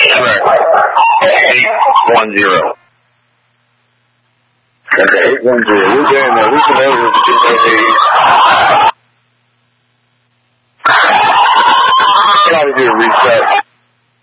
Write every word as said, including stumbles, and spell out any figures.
Correct. eight one zero. Okay, eight one zero. We're getting there. We can over to Try to do a reset.